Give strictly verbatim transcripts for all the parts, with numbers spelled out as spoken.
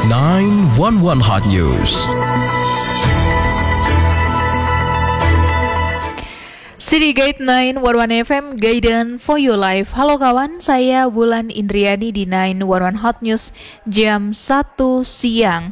nine one one Hot News. City Gate nine one one F M, Guidance for Your Life. Halo kawan, saya Wulan Indriani di nine one one Hot News jam satu siang.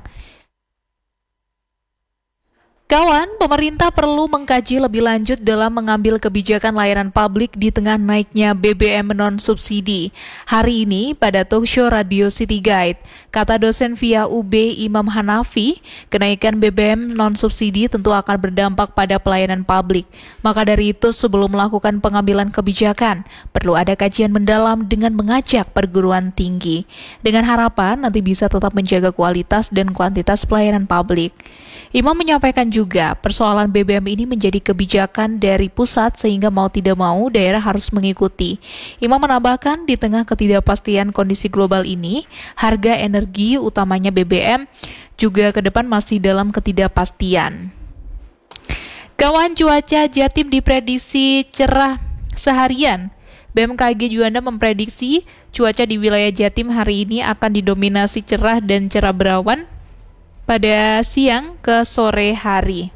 Kawan, pemerintah perlu mengkaji lebih lanjut dalam mengambil kebijakan layanan publik di tengah naiknya B B M non-subsidi. Hari ini, pada talk show Radio City Guide, kata dosen via U B Imam Hanafi, kenaikan B B M non-subsidi tentu akan berdampak pada pelayanan publik. Maka dari itu, sebelum melakukan pengambilan kebijakan, perlu ada kajian mendalam dengan mengajak perguruan tinggi. Dengan harapan nanti bisa tetap menjaga kualitas dan kuantitas pelayanan publik. Imam menyampaikan juga persoalan B B M ini menjadi kebijakan dari pusat sehingga mau tidak mau daerah harus mengikuti. Imam menambahkan di tengah ketidakpastian kondisi global ini, harga energi utamanya B B M juga ke depan masih dalam ketidakpastian. Kawan, cuaca Jatim diprediksi cerah seharian. B M K G Juanda memprediksi cuaca di wilayah Jatim hari ini akan didominasi cerah dan cerah berawan pada siang ke sore hari.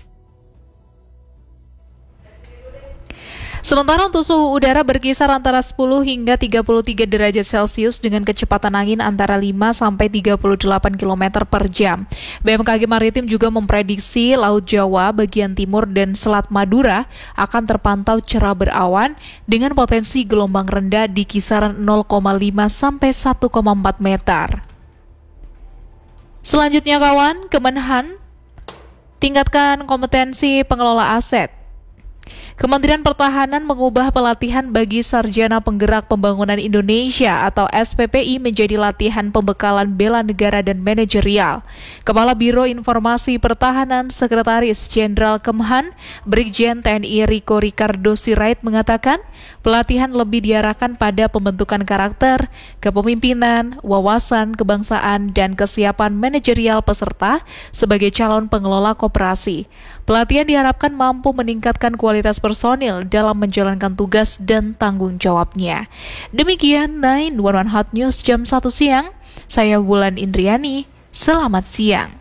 Sementara untuk suhu udara berkisar antara sepuluh hingga tiga puluh tiga derajat Celcius dengan kecepatan angin antara lima sampai tiga puluh delapan kilometer per jam. B M K G Maritim juga memprediksi Laut Jawa bagian timur dan Selat Madura akan terpantau cerah berawan dengan potensi gelombang rendah di kisaran nol koma lima sampai satu koma empat meter. Selanjutnya kawan, Kemenhan tingkatkan kompetensi pengelola aset. Kementerian Pertahanan mengubah pelatihan bagi Sarjana Penggerak Pembangunan Indonesia atau S P P I menjadi latihan pembekalan bela negara dan manajerial. Kepala Biro Informasi Pertahanan Sekretaris Jenderal Kemhan, Brigjen T N I Riko Ricardo Sirait mengatakan, pelatihan lebih diarahkan pada pembentukan karakter, kepemimpinan, wawasan kebangsaan, dan kesiapan manajerial peserta sebagai calon pengelola koperasi. Pelatihan diharapkan mampu meningkatkan kualitas personil dalam menjalankan tugas dan tanggung jawabnya. Demikian nine one one Hot News jam satu siang. Saya Wulan Indriani. Selamat siang.